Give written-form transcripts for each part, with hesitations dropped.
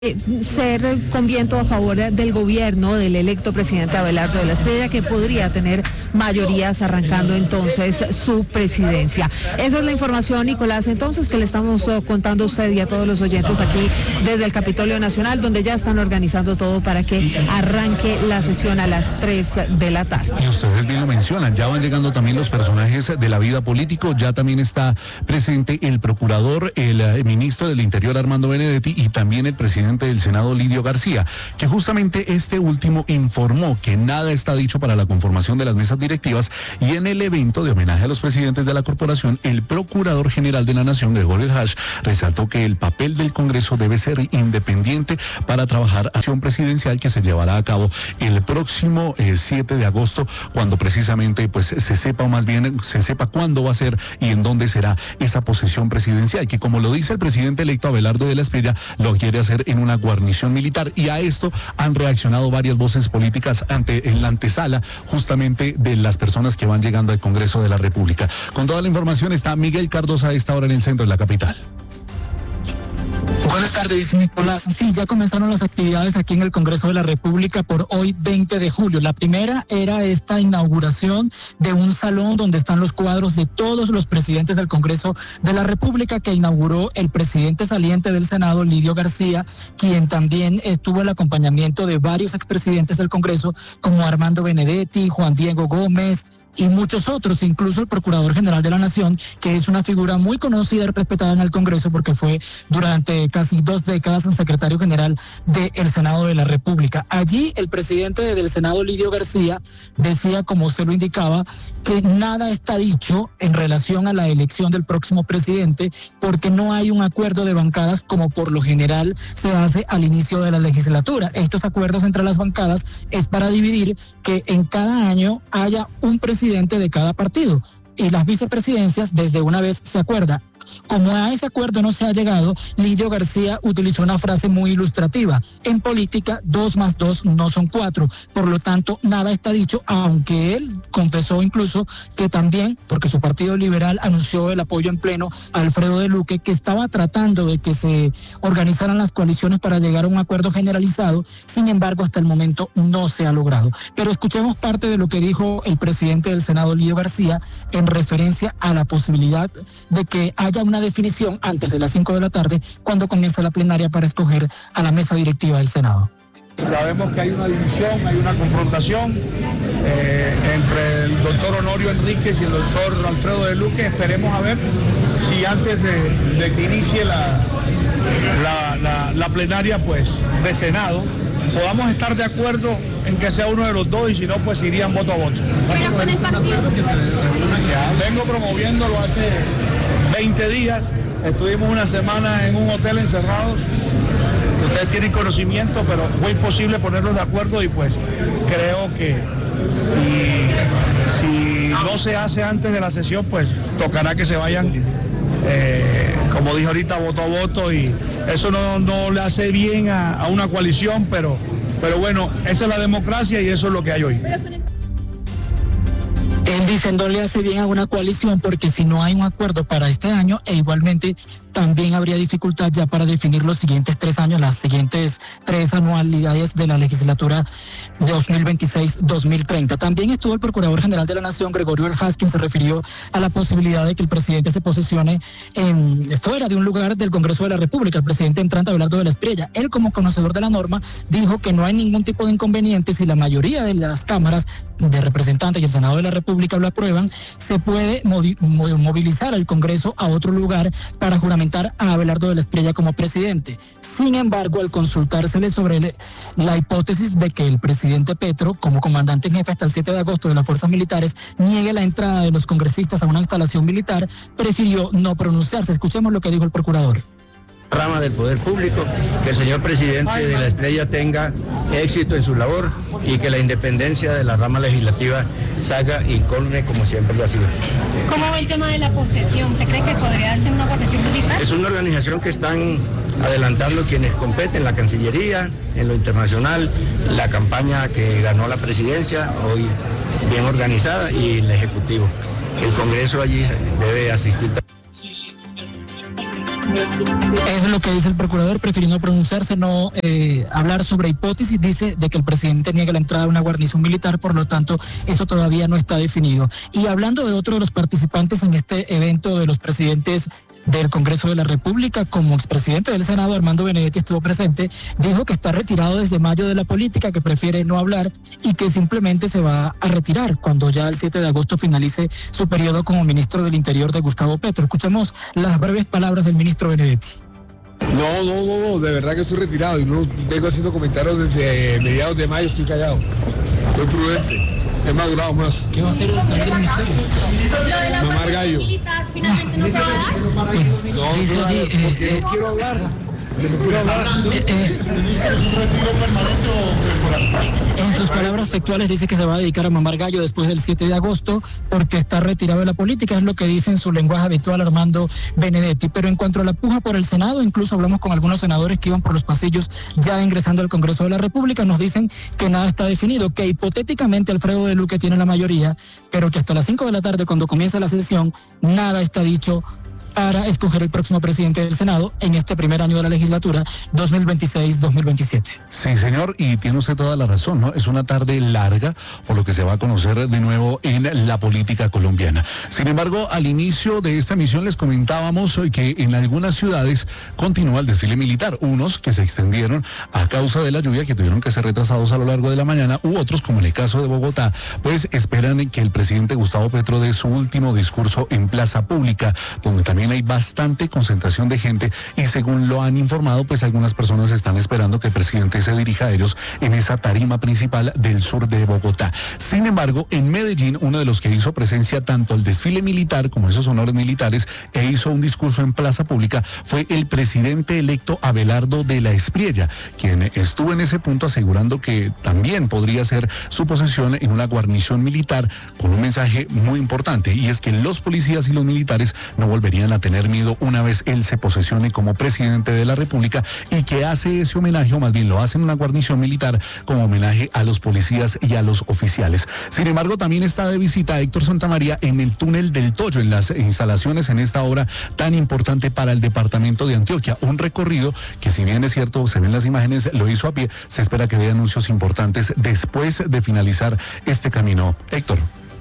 ser con viento a favor del gobierno del electo presidente Abelardo de la Espriella, que podría tener mayorías arrancando entonces su presidencia. Esa es la información, Nicolás, entonces, que le estamos contando a usted y a todos los oyentes aquí desde el Capitolio Nacional, donde ya están organizando todo para que arranque la sesión a las 3 de la tarde. Y ustedes bien lo mencionan, ya van llegando también los personajes de la vida político, ya también está presente el procurador, el ministro del Interior Armando Benedetti y también el presidente del Senado Lidio García, que justamente este último informó que nada está dicho para la conformación de las mesas directivas, y en el evento de homenaje a los presidentes de la corporación, el Procurador General de la Nación, Gregorio Hash, resaltó que el papel del Congreso debe ser independiente para trabajar acción presidencial que se llevará a cabo el próximo 7 de agosto, cuando precisamente pues se sepa, o más bien se sepa cuándo va a ser y en dónde será esa posesión presidencial, que como lo dice el presidente electo Abelardo de la Espriella, lo quiere hacer en una guarnición militar, y a esto han reaccionado varias voces políticas en la antesala justamente de las personas que van llegando al Congreso de la República. Con toda la información está Miguel Cardosa a esta hora en el centro de la capital. Buenas tardes, Nicolás. Sí, ya comenzaron las actividades aquí en el Congreso de la República por hoy 20 de julio. La primera era esta inauguración de un salón donde están los cuadros de todos los presidentes del Congreso de la República, que inauguró el presidente saliente del Senado, Lidio García, quien también estuvo el acompañamiento de varios expresidentes del Congreso, como Armando Benedetti, Juan Diego Gómez y muchos otros, incluso el Procurador General de la Nación, que es una figura muy conocida y respetada en el Congreso porque fue durante casi 2 décadas el secretario general del Senado de la República. Allí el presidente del Senado, Lidio García, decía, como usted lo indicaba, que nada está dicho en relación a la elección del próximo presidente porque no hay un acuerdo de bancadas como por lo general se hace al inicio de la legislatura. Estos acuerdos entre las bancadas es para dividir que en cada año haya un presidente de cada partido, y las vicepresidencias desde una vez se acuerda. Como a ese acuerdo no se ha llegado, Lidio García utilizó una frase muy ilustrativa: en política 2 más 2 no son 4, por lo tanto nada está dicho, aunque él confesó incluso que también, porque su partido liberal anunció el apoyo en pleno a Alfredo de Luque, que estaba tratando de que se organizaran las coaliciones para llegar a un acuerdo generalizado. Sin embargo, hasta el momento no se ha logrado. Pero escuchemos parte de lo que dijo el presidente del Senado, Lidio García, en referencia a la posibilidad de que haya una definición antes de las 5 de la tarde, cuando comienza la plenaria para escoger a la mesa directiva del Senado. Sabemos que hay una división, hay una confrontación entre el doctor Honorio Enríquez y el doctor Alfredo de Luque. Esperemos a ver si antes de que inicie la plenaria pues de Senado podamos estar de acuerdo en que sea uno de los dos, y si no, pues irían voto a voto. Pero con el partido que se vengo promoviéndolo hace 20 días, estuvimos una semana en un hotel encerrados, ustedes tienen conocimiento, pero fue imposible ponerlos de acuerdo, y pues creo que si no se hace antes de la sesión, pues tocará que se vayan, como dije ahorita, voto a voto, y eso no le hace bien a una coalición, pero bueno, esa es la democracia y eso es lo que hay hoy. Él dice, no le hace bien a una coalición porque si no hay un acuerdo para este año, e igualmente también habría dificultad ya para definir los siguientes 3 años, las siguientes 3 anualidades de la legislatura de 2026-2030. También estuvo el Procurador General de la Nación, Gregorio Hash, quien se refirió a la posibilidad de que el presidente se posesione fuera de un lugar del Congreso de la República, el presidente entrante Abelardo de la Espriella. Él, como conocedor de la norma, dijo que no hay ningún tipo de inconveniente si la mayoría de las cámaras de representantes y el Senado de la República lo aprueban, se puede movilizar al Congreso a otro lugar para juramentar a Abelardo de la Espriella como presidente. Sin embargo, al consultársele sobre la hipótesis de que el presidente Petro, como comandante en jefe hasta el 7 de agosto de las fuerzas militares, niegue la entrada de los congresistas a una instalación militar, prefirió no pronunciarse. Escuchemos lo que dijo el procurador. Rama del poder público, que el señor presidente de la Espriella tenga éxito en su labor y que la independencia de la rama legislativa salga incólume como siempre lo ha sido. ¿Cómo va el tema de la posesión? ¿Se cree que podría darse una posesión militar? Es una organización que están adelantando quienes competen, la Cancillería, en lo internacional, la campaña que ganó la presidencia, hoy bien organizada, y el Ejecutivo. El Congreso allí debe asistir. Es lo que dice el procurador, prefiriendo pronunciarse, no hablar sobre hipótesis. Dice de que el presidente niega la entrada de una guarnición militar, por lo tanto, eso todavía no está definido. Y hablando de otro de los participantes en este evento de los presidentes del Congreso de la República, como expresidente del Senado, Armando Benedetti estuvo presente, dijo que está retirado desde mayo de la política, que prefiere no hablar y que simplemente se va a retirar cuando ya el 7 de agosto finalice su periodo como ministro del Interior de Gustavo Petro. Escuchemos las breves palabras del ministro Benedetti. No, de verdad que estoy retirado y no vengo haciendo comentarios desde mediados de mayo, estoy callado. Estoy prudente, he madurado más. ¿Qué va a hacer el salir del ministerio? Lo de la Mamar gallo. militar finalmente no se va a dar. No, Dice allí, porque no quiero hablar. En sus palabras textuales dice que se va a dedicar a mamar gallo después del 7 de agosto porque está retirado de la política, es lo que dice en su lenguaje habitual Armando Benedetti. Pero en cuanto a la puja por el Senado, incluso hablamos con algunos senadores que iban por los pasillos ya ingresando al Congreso de la República, nos dicen que nada está definido, que hipotéticamente Alfredo de Luque tiene la mayoría, pero que hasta las 5 de la tarde, cuando comienza la sesión, nada está dicho para escoger el próximo presidente del Senado en este primer año de la legislatura 2026-2027. Sí, señor, y tiene usted toda la razón, ¿no? Es una tarde larga, por lo que se va a conocer de nuevo en la política colombiana. Sin embargo, al inicio de esta emisión les comentábamos que en algunas ciudades continúa el desfile militar, unos que se extendieron a causa de la lluvia, que tuvieron que ser retrasados a lo largo de la mañana, u otros, como en el caso de Bogotá, pues esperan que el presidente Gustavo Petro dé su último discurso en plaza pública, donde también hay bastante concentración de gente y según lo han informado, pues algunas personas están esperando que el presidente se dirija a ellos en esa tarima principal del sur de Bogotá. Sin embargo, en Medellín, uno de los que hizo presencia tanto el desfile militar como esos honores militares e hizo un discurso en plaza pública fue el presidente electo Abelardo de la Espriella, quien estuvo en ese punto asegurando que también podría ser su posesión en una guarnición militar con un mensaje muy importante, y es que los policías y los militares no volverían a tener miedo una vez él se posesione como presidente de la República, y que hace ese homenaje, o más bien lo hace en una guarnición militar como homenaje a los policías y a los oficiales. Sin embargo, también está de visita Héctor Santamaría en el túnel del Toyo, en las instalaciones en esta obra tan importante para el departamento de Antioquia. Un recorrido que, si bien es cierto, se ven las imágenes, lo hizo a pie. Se espera que dé anuncios importantes después de finalizar este camino. Héctor.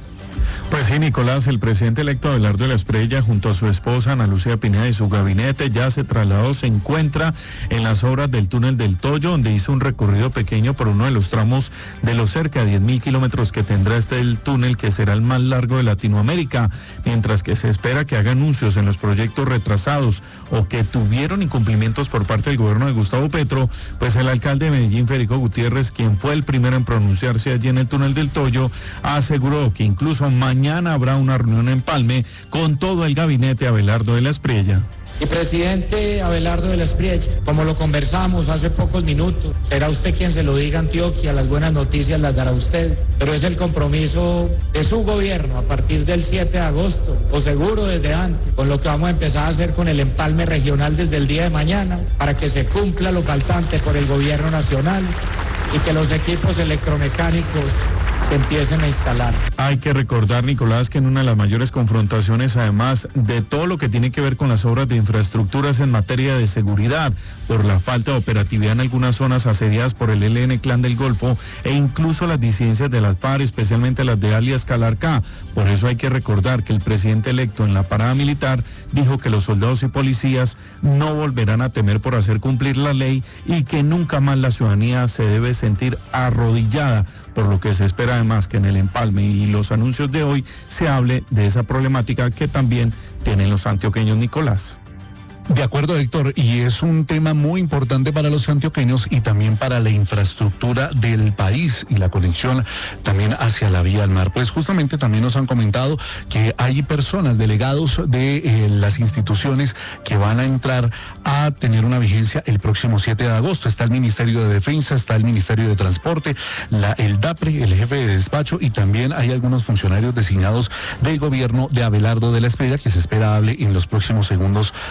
Pues sí, Nicolás, el presidente electo Abelardo de la Espriella, junto a su esposa Ana Lucía Pineda y su gabinete, ya se trasladó, se encuentra en las obras del túnel del Toyo, donde hizo un recorrido pequeño por uno de los tramos de los cerca de 10.000 kilómetros que tendrá el túnel, que será el más largo de Latinoamérica, mientras que se espera que haga anuncios en los proyectos retrasados o que tuvieron incumplimientos por parte del gobierno de Gustavo Petro. Pues el alcalde de Medellín, Federico Gutiérrez, quien fue el primero en pronunciarse allí en el túnel del Toyo, aseguró que incluso mañana habrá una reunión en Empalme con todo el gabinete Abelardo de la Espriella. Y presidente Abelardo de la Espriella, como lo conversamos hace pocos minutos, será usted quien se lo diga a Antioquia, las buenas noticias las dará usted, pero es el compromiso de su gobierno a partir del 7 de agosto, o seguro desde antes, con lo que vamos a empezar a hacer con el empalme regional desde el día de mañana, para que se cumpla lo faltante por el gobierno nacional y que los equipos electromecánicos se empiecen a instalar. Hay que recordar, Nicolás, que en una de las mayores confrontaciones, además de todo lo que tiene que ver con las obras de infraestructuras en materia de seguridad, por la falta de operatividad en algunas zonas asediadas por el ELN Clan del Golfo e incluso las disidencias de las FARC, especialmente las de alias Calarcá. Por eso hay que recordar que el presidente electo en la parada militar dijo que los soldados y policías no volverán a temer por hacer cumplir la ley y que nunca más la ciudadanía se debe sentir arrodillada, por lo que se espera además que en el empalme y los anuncios de hoy se hable de esa problemática que también tienen los antioqueños, Nicolás. De acuerdo, Héctor, y es un tema muy importante para los antioqueños y también para la infraestructura del país y la conexión también hacia la vía al mar. Pues justamente también nos han comentado que hay personas, delegados de las instituciones que van a entrar a tener una vigencia el próximo 7 de agosto. Está el Ministerio de Defensa, está el Ministerio de Transporte, el DAPRE, el jefe de despacho, y también hay algunos funcionarios designados del gobierno de Abelardo de la Espriella que se espera hable en los próximos segundos ante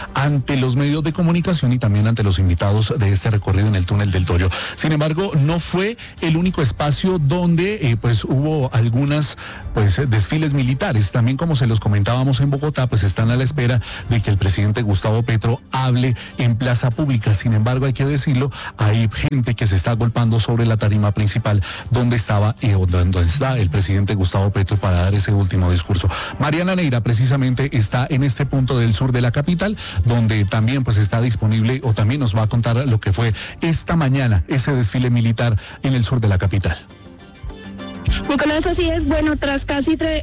ante los medios de comunicación y también ante los invitados de este recorrido en el túnel del Torio. Sin embargo, no fue el único espacio donde pues hubo algunas desfiles militares. También, como se los comentábamos en Bogotá, pues están a la espera de que el presidente Gustavo Petro hable en plaza pública. Sin embargo, hay que decirlo, hay gente que se está agolpando sobre la tarima principal donde estaba donde está el presidente Gustavo Petro para dar ese último discurso. Mariana Neira precisamente está en este punto del sur de la capital, donde también pues está disponible o también nos va a contar lo que fue esta mañana ese desfile militar en el sur de la capital. Nicolás, así es. Bueno, tras casi 3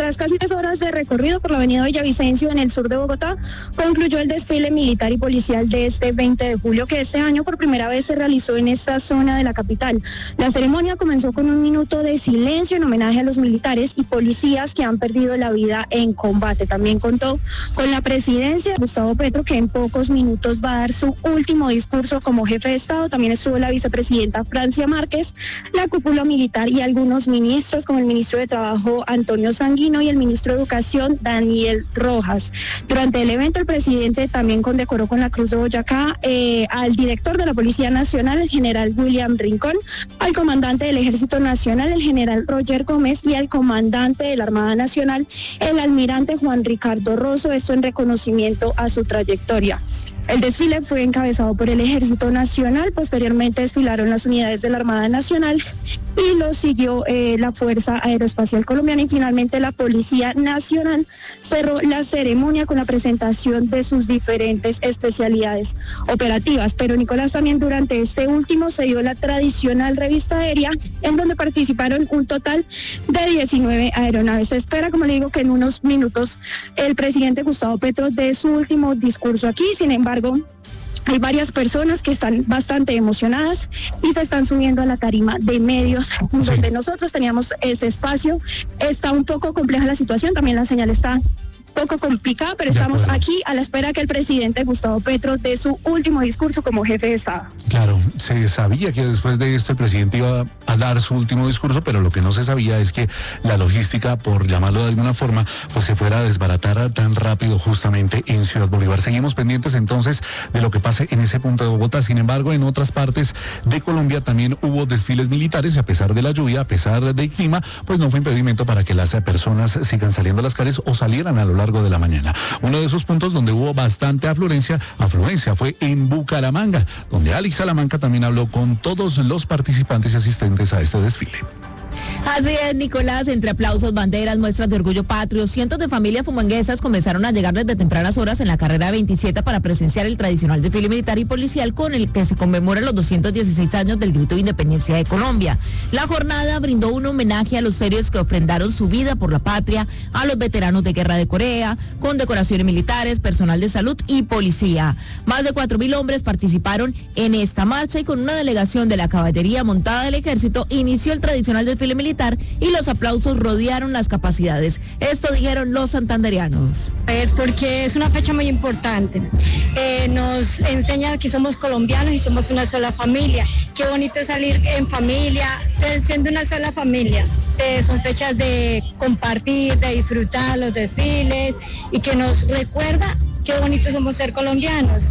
horas de recorrido por la avenida Villavicencio en el sur de Bogotá, concluyó el desfile militar y policial de este 20 de julio, que este año por primera vez se realizó en esta zona de la capital. La ceremonia comenzó con 1 minuto de silencio en homenaje a los militares y policías que han perdido la vida en combate. También contó con la presidencia de Gustavo Petro, que en pocos minutos va a dar su último discurso como jefe de Estado. También estuvo la vicepresidenta Francia Márquez, la cúpula militar y algunos ministros como el ministro de Trabajo Antonio Sanguino y el ministro de Educación Daniel Rojas. Durante el evento el presidente también condecoró con la Cruz de Boyacá al director de la Policía Nacional, el general William Rincón, al comandante del Ejército Nacional, el general Roger Gómez, y al comandante de la Armada Nacional, el almirante Juan Ricardo Rosso, esto en reconocimiento a su trayectoria. El desfile fue encabezado por el Ejército Nacional, posteriormente desfilaron las unidades de la Armada Nacional y lo siguió la Fuerza Aeroespacial Colombiana y finalmente la Policía Nacional cerró la ceremonia con la presentación de sus diferentes especialidades operativas. Pero Nicolás, también durante este último se dio la tradicional revista aérea en donde participaron un total de 19 aeronaves. Se espera, como le digo, que en unos minutos el presidente Gustavo Petro dé su último discurso aquí. Sin embargo, hay varias personas que están bastante emocionadas y se están subiendo a la tarima de medios donde nosotros teníamos ese espacio. Está un poco compleja la situación, también la señal está poco complicada, pero estamos aquí a la espera que el presidente Gustavo Petro dé su último discurso como jefe de Estado. Claro, se sabía que después de esto el presidente iba a dar su último discurso, pero lo que no se sabía es que la logística, por llamarlo de alguna forma, pues se fuera a desbaratar tan rápido justamente en Ciudad Bolívar. Seguimos pendientes entonces de lo que pase en ese punto de Bogotá. Sin embargo, en otras partes de Colombia también hubo desfiles militares y a pesar de la lluvia, a pesar del clima, pues no fue impedimento para que las personas sigan saliendo a las calles o salieran a lo largo de la mañana. Uno de esos puntos donde hubo bastante afluencia fue en Bucaramanga, donde Alex Salamanca también habló con todos los participantes y asistentes a este desfile. Así es, Nicolás, entre aplausos, banderas, muestras de orgullo patrio, cientos de familias fumanguesas comenzaron a llegar desde tempranas horas en la carrera 27 para presenciar el tradicional desfile militar y policial con el que se conmemoran los 216 años del grito de independencia de Colombia. La jornada brindó un homenaje a los héroes que ofrendaron su vida por la patria, a los veteranos de guerra de Corea, con decoraciones militares, personal de salud y policía. Más de 4.000 hombres participaron en esta marcha y con una delegación de la caballería montada del ejército inició el tradicional desfile militar y los aplausos rodearon las capacidades. Esto dijeron los santanderianos. Porque es una fecha muy importante. Nos enseña que somos colombianos y somos una sola familia. Qué bonito es salir en familia, siendo una sola familia. Son fechas de compartir, de disfrutar los desfiles y que nos recuerda qué bonito somos ser colombianos.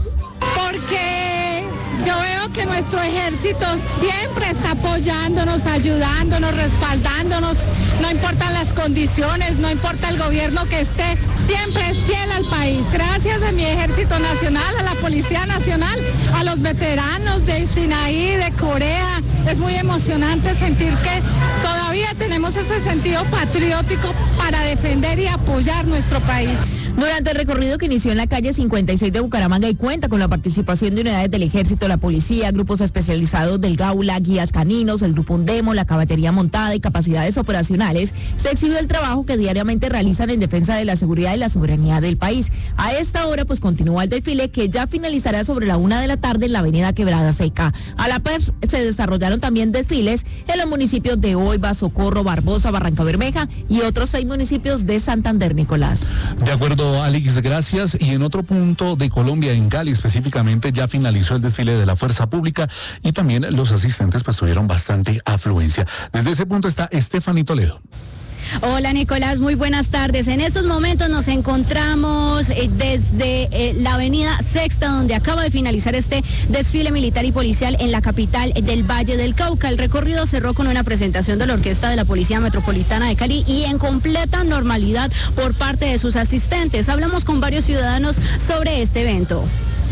Porque yo veo que nuestro ejército siempre está apoyándonos, ayudándonos, respaldándonos, no importan las condiciones, no importa el gobierno que esté, siempre es fiel al país. Gracias a mi Ejército Nacional, a la Policía Nacional, a los veteranos de Sinaí, de Corea. Es muy emocionante sentir que todavía tenemos ese sentido patriótico para defender y apoyar nuestro país. Durante el recorrido que inició en la calle 56 de Bucaramanga y cuenta con la participación de unidades del Ejército, la Policía, grupos especializados del Gaula, guías caninos, el Grupo Undemo, la caballería montada y capacidades operacionales, se exhibió el trabajo que diariamente realizan en defensa de la seguridad y la soberanía del país. A esta hora pues continúa el desfile que ya finalizará sobre la 1 de la tarde en la avenida Quebrada Seca. A la par se desarrollaron también desfiles en los municipios de Oiba, Socorro, Barbosa, Barrancabermeja y otros 6 municipios de Santander, Nicolás. De acuerdo, Alex, gracias. Y en otro punto de Colombia, en Cali específicamente, ya finalizó el desfile de la Fuerza Pública y también los asistentes pues tuvieron bastante afluencia. Desde ese punto está Estefanía Toledo. Hola Nicolás, muy buenas tardes. En estos momentos nos encontramos desde la avenida Sexta, donde acaba de finalizar este desfile militar y policial en la capital del Valle del Cauca. El recorrido cerró con una presentación de la Orquesta de la Policía Metropolitana de Cali y en completa normalidad por parte de sus asistentes. Hablamos con varios ciudadanos sobre este evento.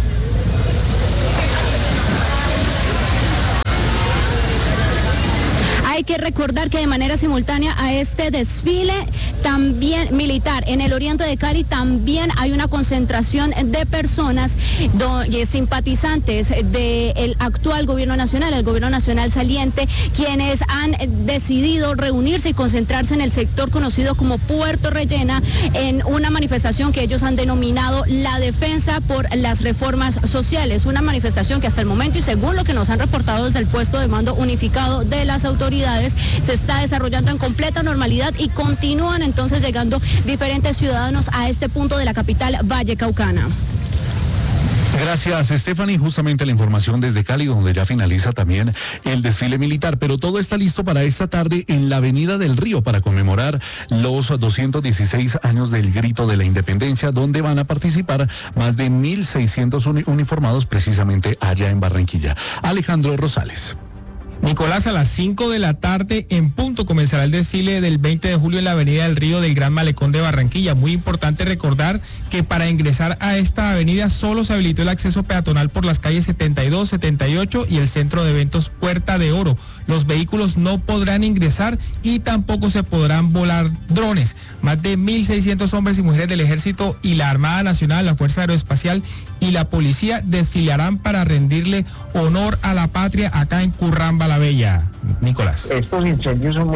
Hay que recordar que de manera simultánea a este desfile también militar en el oriente de Cali también hay una concentración de personas simpatizantes del actual gobierno nacional, el gobierno nacional saliente, quienes han decidido reunirse y concentrarse en el sector conocido como Puerto Rellena en una manifestación que ellos han denominado la defensa por las reformas sociales, una manifestación que hasta el momento y según lo que nos han reportado desde el puesto de mando unificado de las autoridades se está desarrollando en completa normalidad y continúan entonces llegando diferentes ciudadanos a este punto de la capital vallecaucana. Gracias, Stephanie. Justamente la información desde Cali, donde ya finaliza también el desfile militar, pero todo está listo para esta tarde en la Avenida del Río para conmemorar los 216 años del Grito de la Independencia, donde van a participar más de 1.600 uniformados precisamente allá en Barranquilla. Alejandro Rosales. Nicolás, a las 5 de la tarde en punto comenzará el desfile del 20 de julio en la Avenida del Río del Gran Malecón de Barranquilla. Muy importante recordar que para ingresar a esta avenida solo se habilitó el acceso peatonal por las calles 72, 78 y el centro de eventos Puerta de Oro. Los vehículos no podrán ingresar y tampoco se podrán volar drones. Más de 1.600 hombres y mujeres del Ejército y la Armada Nacional, la Fuerza Aeroespacial y la Policía desfilarán para rendirle honor a la patria acá en Curramba la Bella. Nicolás. Estos incendios son muy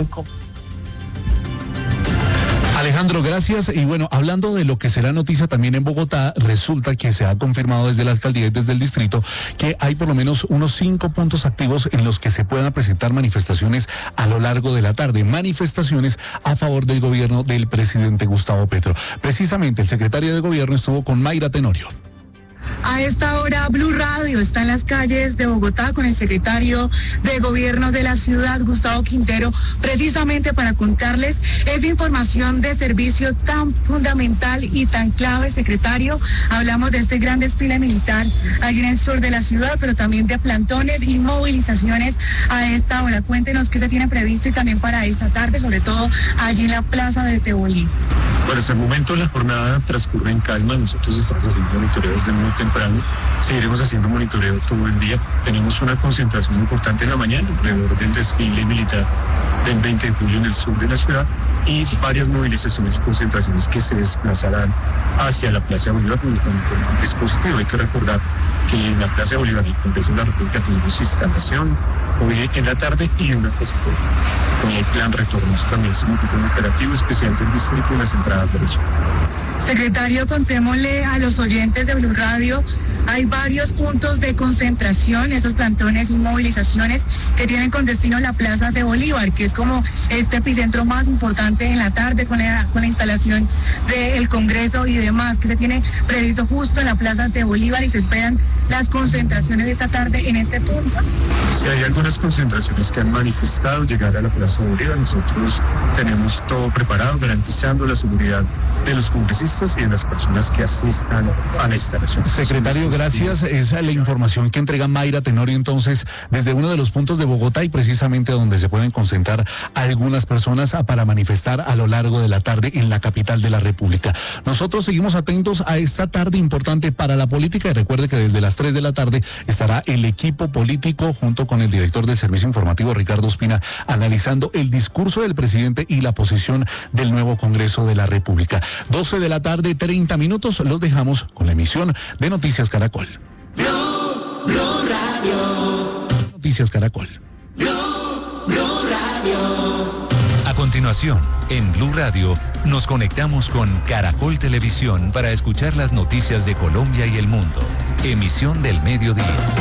Alejandro, gracias. Y bueno, hablando de lo que será noticia también en Bogotá, resulta que se ha confirmado desde la alcaldía y desde el distrito que hay por lo menos unos 5 puntos activos en los que se puedan presentar manifestaciones a lo largo de la tarde, manifestaciones a favor del gobierno del presidente Gustavo Petro. Precisamente el secretario de gobierno estuvo con Mayra Tenorio. A esta hora, Blue Radio está en las calles de Bogotá con el secretario de Gobierno de la ciudad, Gustavo Quintero, precisamente para contarles esa información de servicio tan fundamental y tan clave, secretario. Hablamos de este gran desfile militar allí en el sur de la ciudad, pero también de plantones y movilizaciones a esta hora. Cuéntenos qué se tiene previsto y también para esta tarde, sobre todo allí en la plaza de Tebolí. Bueno, hasta el momento la jornada transcurre en calma. Nosotros estamos haciendo monitoreo desde muy temprano. Seguiremos haciendo monitoreo todo el día. Tenemos una concentración importante en la mañana alrededor del desfile militar del 20 de julio en el sur de la ciudad y varias movilizaciones y concentraciones que se desplazarán hacia la Plaza de Bolívar con un dispositivo. Hay que recordar que en la Plaza de Bolívar el Congreso de la República tuvimos instalación hoy en la tarde y una cosa con el plan retornos también significa un operativo especial del distrito y las entradas de la ciudad. Secretario, contémosle a los oyentes de Blue Radio, hay varios puntos de concentración, esos plantones y movilizaciones que tienen con destino la Plaza de Bolívar, que es como este epicentro más importante en la tarde con la instalación del Congreso y demás, que se tiene previsto justo en la Plaza de Bolívar y se esperan las concentraciones de esta tarde en este punto. Si hay algunas concentraciones que han manifestado llegar a la Plaza de Bolívar, nosotros tenemos todo preparado, garantizando la seguridad de los congresistas y de las personas que asistan a la instalación. Secretario, gracias. Esa es la información que entrega Mayra Tenorio entonces desde uno de los puntos de Bogotá y precisamente donde se pueden concentrar algunas personas para manifestar a lo largo de la tarde en la capital de la República. Nosotros seguimos atentos a esta tarde importante para la política y recuerde que desde las 3 de la tarde estará el equipo político junto con el director del Servicio Informativo Ricardo Ospina analizando el discurso del presidente y la posición del nuevo Congreso de la República. 12 de la tarde, 30 minutos, los dejamos con la emisión de Noticias Caracol. Blue Radio. Noticias Caracol. Blue Radio. A continuación, en Blue Radio, nos conectamos con Caracol Televisión para escuchar las noticias de Colombia y el mundo. Emisión del mediodía.